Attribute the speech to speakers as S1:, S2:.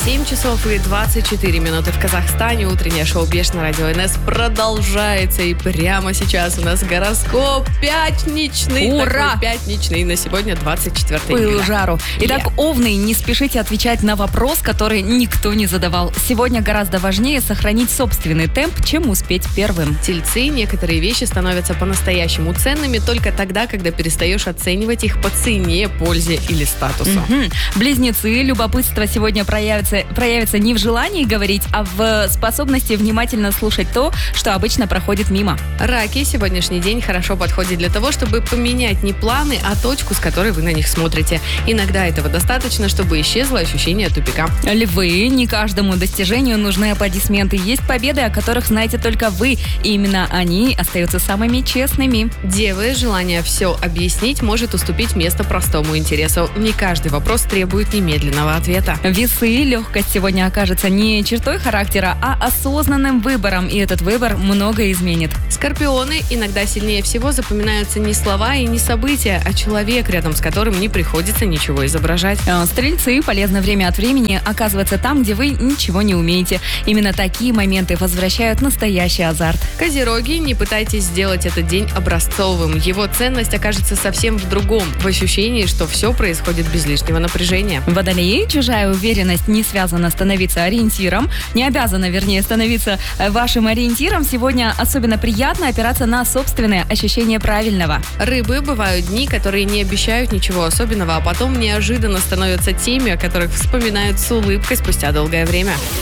S1: 7 часов и 24 минуты в Казахстане. Утреннее шоу «Беш» на радио НС продолжается. И прямо сейчас у нас гороскоп пятничный.
S2: Ура!
S1: Такой пятничный на сегодня 24 июля.
S2: Жару. Итак, овны, не спешите отвечать на вопрос, который никто не задавал. Сегодня гораздо важнее сохранить собственный темп, чем успеть первым.
S1: Тельцы, некоторые вещи становятся по-настоящему ценными только тогда, когда перестаешь оценивать их по цене, пользе или статусу.
S2: Близнецы, любопытство сегодня проявится не в желании говорить, а в способности внимательно слушать то, что обычно проходит мимо.
S1: Раки, сегодняшний день хорошо подходит для того, чтобы поменять не планы, а точку, с которой вы на них смотрите. Иногда этого достаточно, чтобы исчезло ощущение тупика.
S2: Львы, не каждому достижению нужны аплодисменты. Есть победы, о которых знаете только вы, и именно они остаются самыми честными.
S1: Девы, желание все объяснить может уступить место простому интересу. Не каждый вопрос требует немедленного ответа.
S2: Весы, легкость сегодня окажется не чертой характера, а осознанным выбором, и этот выбор многое изменит.
S1: Скорпионы, иногда сильнее всего запоминаются не слова и не события, а человек, рядом с которым не приходится ничего изображать.
S2: Стрельцы, полезно время от времени оказываться там, где вы ничего не умеете. Именно такие моменты возвращают настоящий азарт.
S1: Козероги, не пытайтесь сделать этот день образцовым. Его ценность окажется совсем в другом, в ощущении, что все происходит без лишнего напряжения.
S2: Водолеи, чужая уверенность не связана становиться ориентиром, не обязана, вернее, становиться вашим ориентиром. Сегодня особенно приятно опираться на собственное ощущение правильного.
S1: Рыбы, бывают дни, которые не обещают ничего особенного, а потом неожиданно становятся теми, о которых вспоминают с улыбкой спустя долгое время.